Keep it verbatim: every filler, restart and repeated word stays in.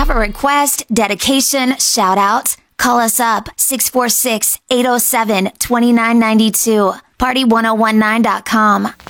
Have a request, dedication, shout out? Call us up six four six, eight oh seven, two nine nine two. party ten nineteen dot com.